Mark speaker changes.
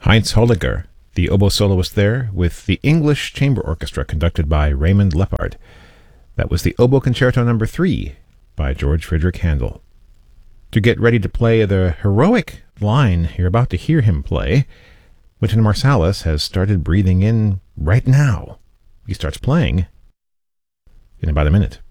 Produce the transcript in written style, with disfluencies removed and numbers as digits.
Speaker 1: Heinz Holliger, the oboe soloist there, with the English Chamber Orchestra conducted by Raymond Leppard. That was the Oboe Concerto No. 3 by George Frideric Handel. To get ready to play the heroic line you're about to hear him play, Wynton Marsalis has started breathing in right now. He starts playing in about a minute.